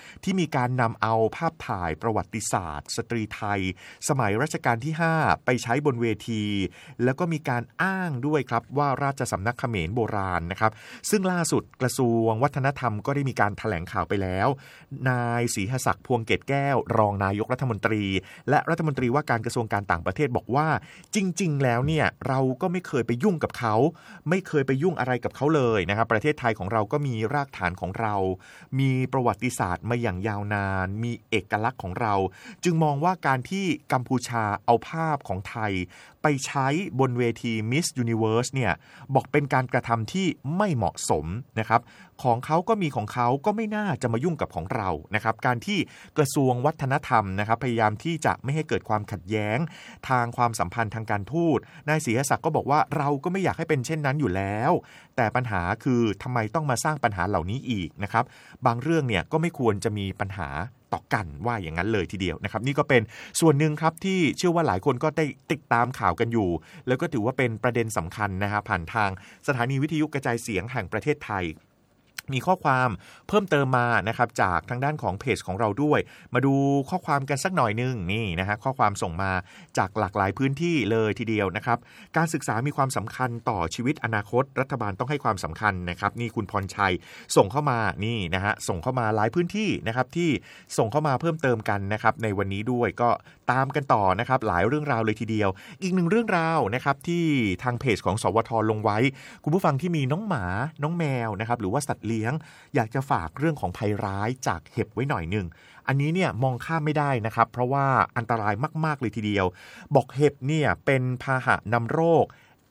ที่มีการนำเอาภาพถ่ายประวัติศาสตร์สตรีไทยสมัยรัชกาลที่5ไปใช้บนเวทีแล้วก็มีการอ้างด้วยครับว่าราชสำนักเขมรโบราณนะครับซึ่งล่าสุดกระทรวงวัฒนธรรมก็ได้มีการแถลงข่าวไปแล้วนายศรีหศักดิ์พวงเกตแก้วรองนายกรัฐมนตรีและรัฐมนตรีว่าการกระทรวงการต่างประเทศบอกว่าจริงๆแล้วเนี่ยเราก็ไม่เคยไปยุ่งกับเขาไม่เคยไปยุ่งอะไรกับเขาเลยนะครับประเทศไทยของเราก็มีรากฐานของเรามีประวัติศาสตร์มาอย่างยาวนานมีเอกลักษณ์ของเราจึงมองว่าการที่กัมพูชาเอาภาพของไทยไปใช้บนเวที Miss Universe เนี่ยบอกเป็นการกระทำที่ไม่เหมาะสมนะครับของเขาก็มีของเขาก็ไม่น่าจะมายุ่งกับของเรานะครับการที่กระทรวงวัฒนธรรมนะครับพยายามที่จะไม่ให้เกิดความขัดแย้งทางความสัมพันธ์ทางการทูตนายศรีหศักดิ์ก็บอกว่าเราก็ไม่อยากให้เป็นเช่นนั้นอยู่แล้วแต่ปัญหาคือทำไมต้องมาสร้างปัญหาเหล่านี้อีกนะครับบางเรื่องเนี่ยก็ไม่ควรจะมีปัญหาต่อกันว่าอย่างนั้นเลยทีเดียวนะครับนี่ก็เป็นส่วนหนึ่งครับที่เชื่อว่าหลายคนก็ได้ติดตามข่าวกันอยู่แล้วก็ถือว่าเป็นประเด็นสำคัญนะฮะผ่านทางสถานีวิทยุกระจายเสียงแห่งประเทศไทยมีข้อความเพิ่มเติมมานะครับจากทางด้านของเพจของเราด้วยมาดูข้อความกันสักหน่อยนึงนี่นะฮะข้อความส่งมาจากหลากหลายพื้นที่เลยทีเดียวนะครับการศึกษามีความสำคัญต่อชีวิตอนาคตรัฐบาลต้องให้ความสำคัญนะครับนี่คุณพรชัยส่งเข้ามานี่นะฮะส่งเข้ามาหลายพื้นที่นะครับที่ส่งเข้ามาเพิ่มเติมกันนะครับในวันนี้ด้วยก็ตามกันต่อนะครับหลายเรื่องราวเลยทีเดียวอีกหนึ่งเรื่องราวนะครับที่ทางเพจของสวทลงไว้คุณผู้ฟังที่มีน้องหมาน้องแมวนะครับหรือว่าสัตว์เลี้ยงอยากจะฝากเรื่องของภัยร้ายจากเห็บไว้หน่อยนึงอันนี้เนี่ยมองข้ามไม่ได้นะครับเพราะว่าอันตรายมากๆเลยทีเดียวบอกเห็บเนี่ยเป็นพาหะนำโรค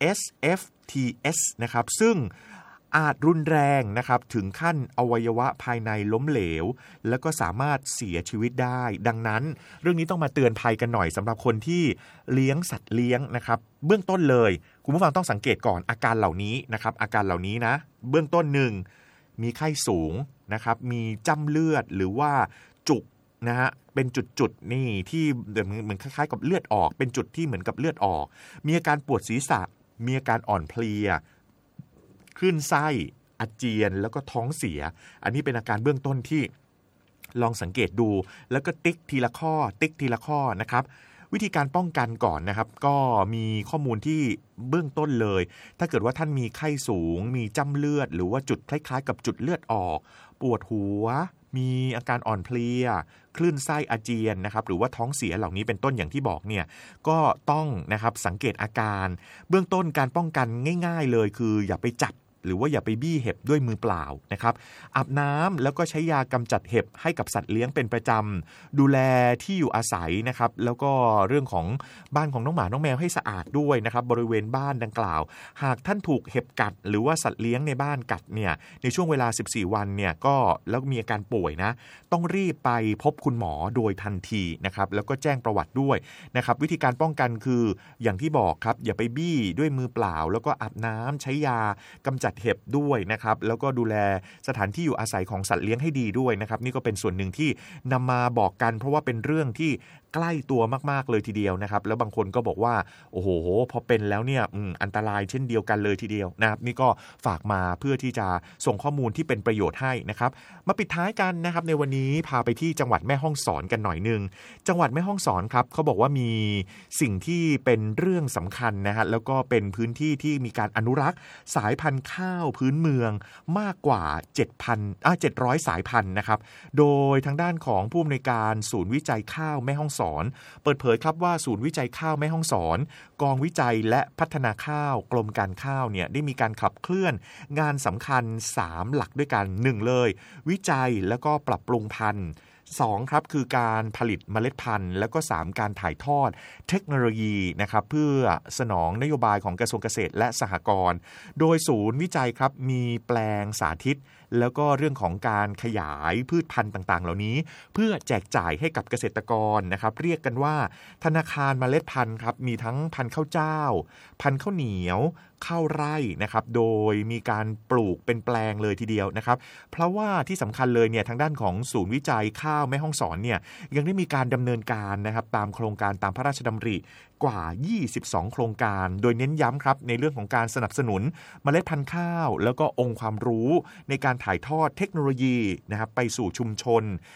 SFTS นะครับซึ่งอาจรุนแรงนะครับถึงขั้นอวัยวะภายในล้มเหลวแล้วก็สามารถเสียชีวิตได้ดังนั้นเรื่องนี้ต้องมาเตือนภัยกันหน่อยสำหรับคนที่เลี้ยงสัตว์เลี้ยงนะครับเบื้องต้นเลยคุณผู้ฟังต้องสังเกตก่อนอาการเหล่านี้นะครับอาการเหล่านี้นะเบื้องต้นหนึ่งมีไข้สูงนะครับมีจ้ำเลือดหรือว่าจุกนะฮะเป็นจุดๆนี่ที่เหมือนคล้ายๆกับเลือดออกเป็นจุดที่เหมือนกับเลือดออกมีอาการปวดศีรษะมีอาการอ่อนเพลียคลื่นไส้อาเจียนแล้วก็ท้องเสียอันนี้เป็นอาการเบื้องต้นที่ลองสังเกตดูแล้วก็ติ๊กทีละข้อนะครับวิธีการป้องกันก่อนนะครับก็มีข้อมูลที่เบื้องต้นเลยถ้าเกิดว่าท่านมีไข้สูงมีจ้ำเลือดหรือว่าจุดคล้ายๆกับจุดเลือดออกปวดหัวมีอาการอ่อนเพลียคลื่นไส้อาเจียนนะครับหรือว่าท้องเสียเหล่านี้เป็นต้นอย่างที่บอกเนี่ยก็ต้องนะครับสังเกตอาการเบื้องต้นการป้องกันง่ายๆเลยคืออย่าไปจับหรือว่าอย่าไปบี้เห็บด้วยมือเปล่านะครับอาบน้ำแล้วก็ใช้ยากำจัดเห็บให้กับสัตว์เลี้ยงเป็นประจำดูแลที่อยู่อาศัยนะครับแล้วก็เรื่องของบ้านของน้องหมาน้องแมวให้สะอาดด้วยนะครับบริเวณบ้านดังกล่าวหากท่านถูกเห็บกัดหรือว่าสัตว์เลี้ยงในบ้านกัดเนี่ยในช่วงเวลา14วันเนี่ยก็แล้วมีอาการป่วยนะต้องรีบไปพบคุณหมอโดยทันทีนะครับแล้วก็แจ้งประวัติด้วยนะครับวิธีการป้องกันคืออย่างที่บอกครับอย่าไปบี้ด้วยมือเปล่าแล้วก็อาบน้ำใช้ยากำจัดเห็บด้วยนะครับแล้วก็ดูแลสถานที่อยู่อาศัยของสัตว์เลี้ยงให้ดีด้วยนะครับนี่ก็เป็นส่วนหนึ่งที่นำมาบอกกันเพราะว่าเป็นเรื่องที่ใกล้ตัวมากๆเลยทีเดียวนะครับแล้วบางคนก็บอกว่าโอ้โหพอเป็นแล้วเนี่ยอันตรายเช่นเดียวกันเลยทีเดียวนะครับนี่ก็ฝากมาเพื่อที่จะส่งข้อมูลที่เป็นประโยชน์ให้นะครับมาปิดท้ายกันนะครับในวันนี้พาไปที่จังหวัดแม่ฮ่องสอนกันหน่อยนึงจังหวัดแม่ฮ่องสอนครับเขาบอกว่ามีสิ่งที่เป็นเรื่องสำคัญนะฮะแล้วก็เป็นพื้นที่ที่มีการอนุรักษ์สายพันธุ์ข้าวพื้นเมืองมากกว่า700 สายพันธุ์นะครับโดยทางด้านของผู้อำนวยการศูนย์วิจัยข้าวแม่ฮ่องสอนเปิดเผยครับว่าศูนย์วิจัยข้าวแม่ฮ่องสอนกองวิจัยและพัฒนาข้าวกรมการข้าวเนี่ยได้มีการขับเคลื่อนงานสำคัญ3หลักด้วยกัน1เลยวิจัยแล้วก็ปรับปรุงพันธุ์2ครับคือการผลิตเมล็ดพันธุ์แล้วก็3การถ่ายทอดเทคโนโลยีนะครับเพื่อสนองนโยบายของกระทรวงเกษตรและสหกรณ์โดยศูนย์วิจัยครับมีแปลงสาธิตแล้วก็เรื่องของการขยายพืชพันธุ์ต่างๆเหล่านี้เพื่อแจกจ่ายให้กับเกษตรกรนะครับเรียกกันว่าธนาคารเมล็ดพันธุ์ครับมีทั้งพันธุ์ข้าวเจ้าพันธุ์ข้าวเหนียวข้าวไร่นะครับโดยมีการปลูกเป็นแปลงเลยทีเดียวนะครับเพราะว่าที่สำคัญเลยเนี่ยทางด้านของศูนย์วิจัยข้าวแม่ฮ่องสอนเนี่ยยังได้มีการดำเนินการนะครับตามโครงการตามพระราชดำริกว่า22โครงการโดยเน้นย้ำครับในเรื่องของการสนับสนุนเมล็ดพันธุ์ข้าวแล้วก็องค์ความรู้ในการถ่ายทอดเทคโนโลยีนะครับไปสู่ชุมชน